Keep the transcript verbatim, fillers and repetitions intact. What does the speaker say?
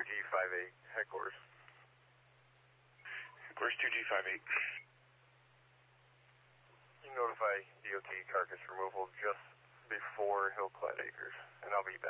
G five eight, headquarters. Headquarters two G five eight. You notify D O T carcass removal just before Hillclad Acres, and I'll be back.